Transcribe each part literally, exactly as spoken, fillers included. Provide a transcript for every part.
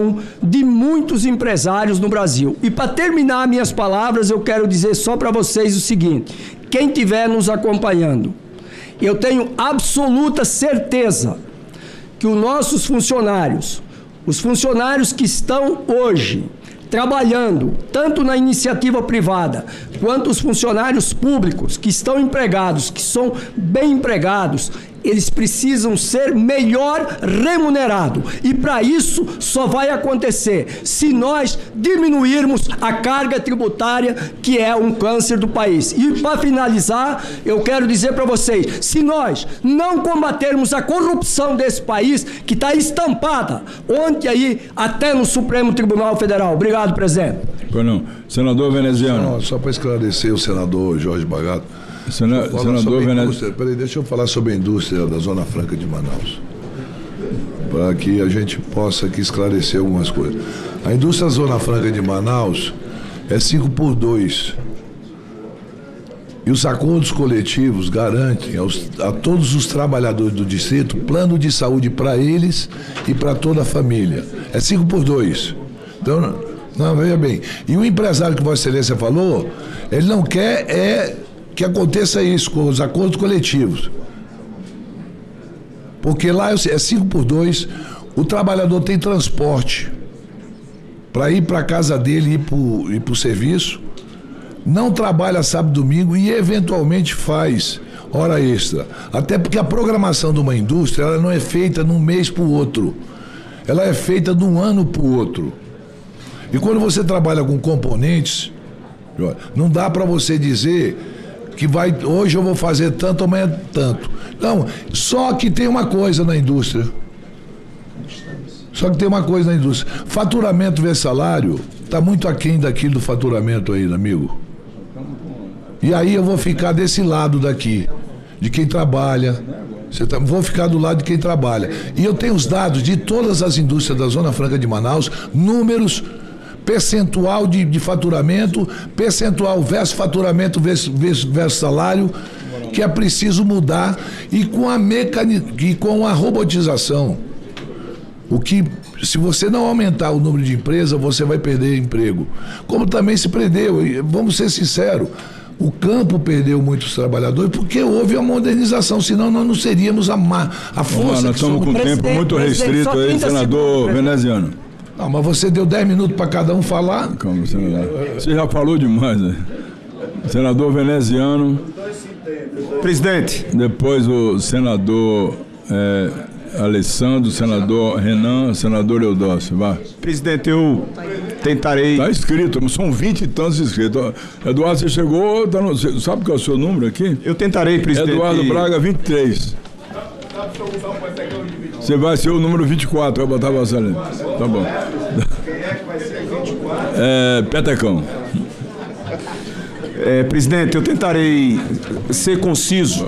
sonho de muitos empresários no Brasil. E para terminar minhas palavras, eu quero dizer só para vocês o seguinte: quem estiver nos acompanhando, eu tenho absoluta certeza que os nossos funcionários, os funcionários que estão hoje trabalhando, tanto na iniciativa privada, quanto os funcionários públicos que estão empregados, que são bem empregados, eles precisam ser melhor remunerados. E para isso só vai acontecer se nós diminuirmos a carga tributária, que é um câncer do país. E para finalizar, eu quero dizer para vocês, se nós não combatermos a corrupção desse país, que está estampada ontem aí até no Supremo Tribunal Federal. Obrigado, presidente. Pois não. Senador veneziano. Só, só para esclarecer o senador Jorge Bragato. Sena, senador veneziano. Peraí, deixa eu falar sobre a indústria da Zona Franca de Manaus, para que a gente possa aqui esclarecer algumas coisas. A indústria da Zona Franca de Manaus é cinco por dois. E os acordos coletivos garantem aos, a todos os trabalhadores do distrito plano de saúde para eles e para toda a família. É cinco por dois. Então, não, veja bem. E o empresário que Vossa Excelência falou, ele não quer é que aconteça isso com os acordos coletivos. Porque lá é cinco por dois, o trabalhador tem transporte para ir para a casa dele e ir para o serviço, não trabalha sábado e domingo e eventualmente faz hora extra. Até porque a programação de uma indústria, ela não é feita de um mês para o outro, ela é feita de um ano para o outro. E quando você trabalha com componentes, não dá para você dizer que vai, hoje eu vou fazer tanto, amanhã tanto. Não, só que tem uma coisa na indústria. Só que tem uma coisa na indústria. Faturamento versus salário está muito aquém daquilo do faturamento aí, amigo. E aí eu vou ficar desse lado daqui, de quem trabalha. Você tá, vou ficar do lado de quem trabalha. E eu tenho os dados de todas as indústrias da Zona Franca de Manaus, números, percentual de, de faturamento, percentual versus faturamento versus, versus, versus salário, que é preciso mudar, e com a mecani- e com a robotização. O que, se você não aumentar o número de empresas, você vai perder emprego. Como também se perdeu, e vamos ser sinceros, o campo perdeu muitos trabalhadores porque houve a modernização, senão nós não seríamos a, ma- a força. Olá, nós que estamos somos. com um tempo muito restrito aí, senador veneziano. Não, mas você deu dez minutos para cada um falar. Calma, senador. Você já falou demais, né? Senador veneziano. Presidente. Depois o senador é, Alessandro, senador Renan, senador Eudócio. Vai. Presidente, eu tentarei... Está escrito, são vinte e tantos inscritos. Eduardo, você chegou, tá no, você sabe qual é o seu número aqui? Eu tentarei, presidente. Eduardo Braga, vinte e três. Você vai ser o número vinte e quatro, vai botar você ali. Tá bom. Quem é que vai ser vinte e quatro? É, Petecão. É, presidente, eu tentarei ser conciso.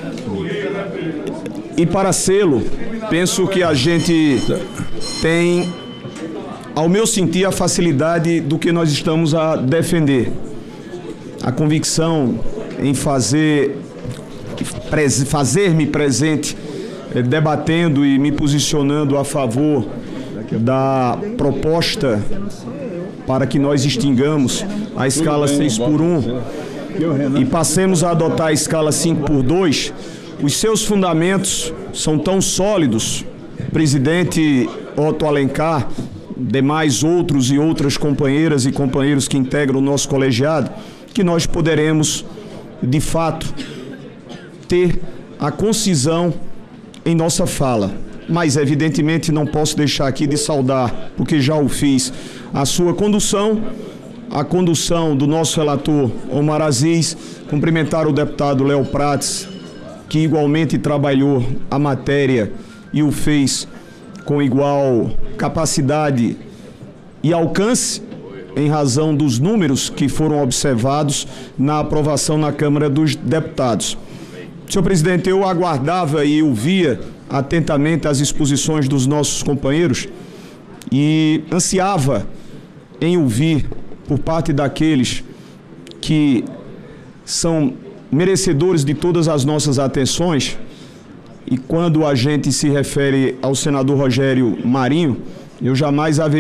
E para sê-lo, penso que a gente tem, ao meu sentir, a facilidade do que nós estamos a defender. A convicção em fazer, fazer-me presente, debatendo e me posicionando a favor da proposta para que nós extingamos a escala seis por um e passemos a adotar a escala cinco por dois, os seus fundamentos são tão sólidos, presidente Otto Alencar, demais outros e outras companheiras e companheiros que integram o nosso colegiado, que nós poderemos, de fato, ter a concisão em nossa fala. Mas, evidentemente, não posso deixar aqui de saudar, porque já o fiz, a sua condução, a condução do nosso relator Omar Aziz, cumprimentar o deputado Léo Prates, que igualmente trabalhou a matéria e o fez com igual capacidade e alcance, em razão dos números que foram observados na aprovação na Câmara dos Deputados. Senhor presidente, eu aguardava e ouvia atentamente as exposições dos nossos companheiros e ansiava em ouvir por parte daqueles que são merecedores de todas as nossas atenções, e quando a gente se refere ao senador Rogério Marinho, eu jamais haveria